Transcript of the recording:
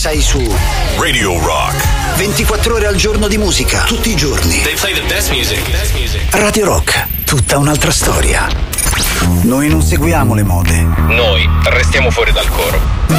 sei su Radio Rock. 24 ore al giorno di musica, tutti i giorni. They play the best music. Radio Rock, tutta un'altra storia. Noi non seguiamo le mode. Noi restiamo fuori dal coro.